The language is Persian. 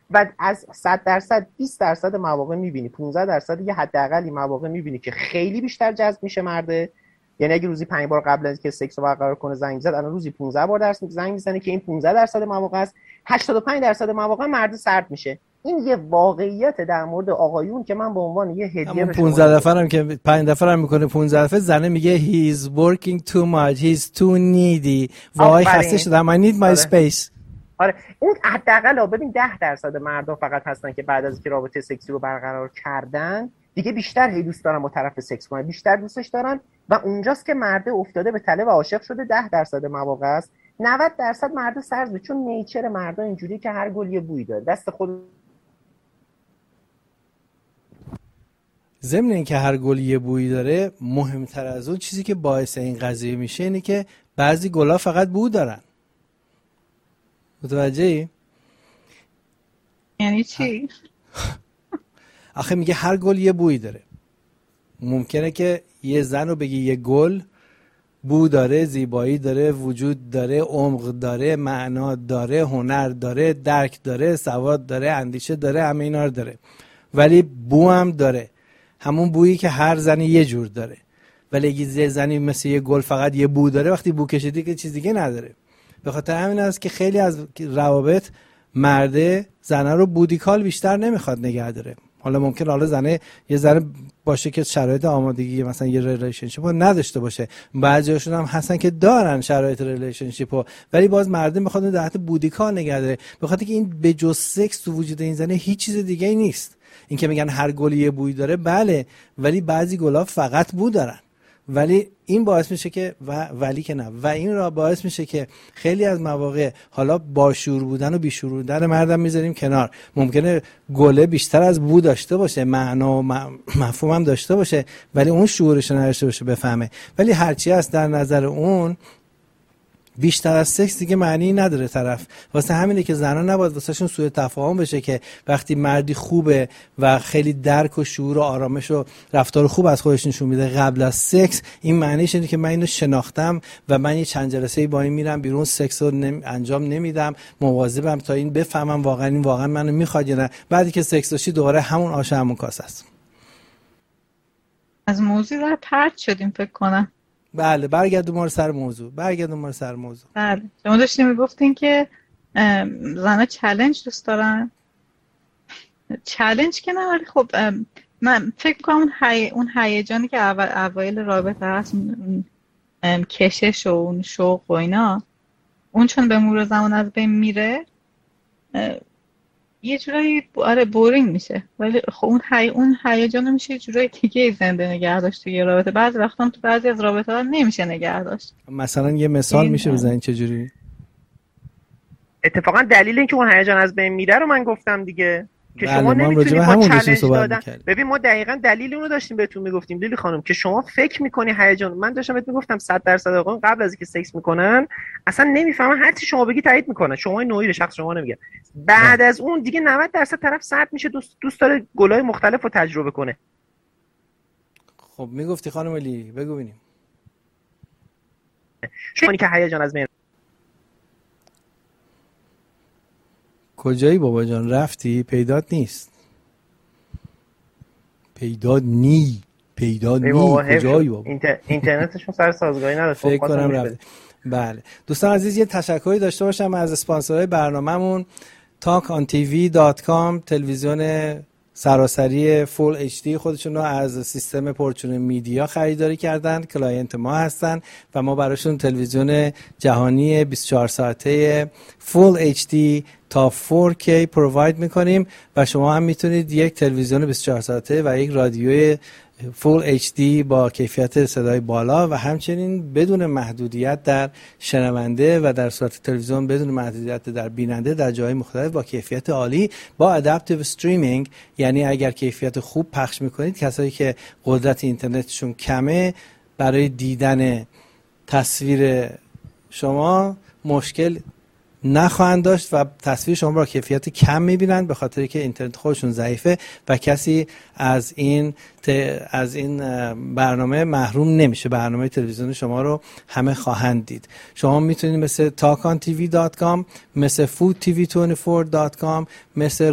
و از 100% 20% مواقع میبینی، 15% یه حداقلی مواقع میبینی که خیلی بیشتر جذب میشه مرده. یعنی اگه روزی 5 بار قبل از که سکس رو برقرار کنه زنگ زد، الان روزی 15 بار زنگ میزنه که این 15% مواقع است. 85% مواقع مرد سرد میشه. این یه واقعیت در مورد آقایون که من به عنوان یه هدیه به 15 دفعه هم که 5 دفعه هم میکنه، 15 دفعه زنه میگه he's working too much, he's too needy. وای خسته شدم، I need my space. آره اون حداقل ببین 10% مردا فقط هستن که بعد از اینکه رابطه سکسی رو برقرار کردن دیگه بیشتر هی دوست دارن با طرف سکس کنن، بیشتر دوستش دارن و اونجاست که مرده افتاده به تله و عاشق شده. 10% مواقع است. 90% مرد سرد، چون نیچر مردا اینجوریه که هر گل یه بویی داره. دست خود ضمن اینکه هر گل یه بویی داره، مهمتر از اون چیزی که باعث این قضیه میشه اینه که بعضی گلا فقط بو دارن. متوجهی؟ یعنی چی؟ آخه میگه هر گل یه بویی داره. ممکنه که یه زن رو بگی یه گل بو داره، زیبایی داره، وجود داره، عمق داره، معنا داره، هنر داره، درک داره، سواد داره، اندیشه داره، همه اینا رو داره، ولی بو هم داره، همون بویی که هر زنی یه جور داره. ولی اگه زنی مثل یه گل فقط یه بو داره، وقتی بو کشیدی که چیز دیگه نداره. به خاطر همین است که خیلی از روابط مرده زنه رو بودیکال بیشتر نمیخواد نگه داره. حالا ممکن یه زن باشه که شرایط آمادگی مثلا یه ریلیشنشیپ رو نداشته باشه، بعضیاشون هم هستن که دارن شرایط ریلیشنشیپ رو، ولی باز مرده میخواد در حد بودیکال نگه داره، به خاطر که این به جز سکس تو وجود این زنه هیچ چیز دیگه ای نیست. این که میگن هر گلی یه بوی داره، بله، ولی بعضی گلا فقط بو دارن. ولی این باعث میشه که این را باعث میشه که خیلی از مواقع حالا با شعور بودن و بی شعور بودن مردم میذاریم کنار، ممکنه گله بیشتر از بو داشته باشه، معنا و مفهوم هم داشته باشه، ولی اون شعورش نداشته باشه بفهمه. ولی هرچی هست در نظر اون بیشتر از سکس دیگه معنی نداره طرف. واسه همینه که زنا نباید واسهشون سوء تفاهم بشه که وقتی مردی خوبه و خیلی درک و شعور و آرامش و رفتار خوب از خودش نشون میده قبل از سکس، این معنیش اینه که من اینو شناختم و من یه چند جلسه‌ای با این میرم بیرون، سکس رو انجام نمیدم، مواظبم تا این بفهمم واقعا منو میخواد یا نه. بعدی که سکس داشتی دوباره همون آش همون کاسه است. از موضوع را پرت شدیم فکر کنم. بله برگردون ما رو سر موضوع. بله شما داشتین میگفتین که زنها چالش دوست دارن. چالش که نه، ولی خب من فکر کنم اون هیجانی که اوایل رابطه هست، کشش و اون شوق و اینا، اون چون به مرور زمان از بین میره یه جورایی بورینگ میشه. ولی خب اون هیجان میشه یه جورایی دیگه زنده نگه داشت توی رابطه. بعضی وقتا تو بعضی از رابطه ها نمیشه نگه داشت. مثلا یه مثال میشه بزنین چجوری؟ اتفاقا دلیل اینکه اون هیجان از بین میره رو من گفتم دیگه، که بله، شما نمیتونید با چالش دادن. ببین ما دقیقاً دلیل اون رو داشتیم بهتون میگفتیم لیلی خانم، که شما فکر میکنی هیجان، من داشتم بهتون میگفتم 100% آقایون قبل از اینکه سکس میکنن اصلا نمیفهمن، هر چی شما بگی تایید میکنن، شما نوعی شخص شما نمیگه. بعد از اون دیگه 90% طرف سرد میشه، دوست داره گلای مختلف رو تجربه کنه. خب میگفتی خانم لیلی، بگو ببینیم. شما که هیجان از بین کجایی بابا جان؟ رفتی؟ پیدات نیست. پیدات نی کجایی بابا؟ اینترنتشون سر سازگاری نداره. فکر کنم رفت. بله دوستان عزیز، یه تشکری داشته باشم از اسپانسرهای برنامه‌مون. talkontv.com تلویزیون سراسری فول اچ دی خودشون رو از سیستم پورچون میدیا خریداری کردن، کلاینت ما هستن و ما براشون تلویزیون جهانی 24 ساعته فول اچ دی تا 4K پروواید میکنیم و شما هم میتونید یک تلویزیون 24 ساعته و یک رادیوی فول اچ دی با کیفیت صدای بالا و همچنین بدون محدودیت در شنونده و در صورت تلویزیون بدون محدودیت در بیننده در جای مختلف با کیفیت عالی با ادپتیو استریمینگ، یعنی اگر کیفیت خوب پخش میکنید، کسایی که قدرت اینترنتشون کمه برای دیدن تصویر شما مشکل نخواهند داشت و تصویر شما را کیفیت کم میبینند به خاطر که اینترنت خودشون ضعیفه و کسی از این برنامه محروم نمیشه. برنامه تلویزیون شما رو همه خواهند دید. شما میتونید مثل talkontv.com، مثل foodtv24.com، مثل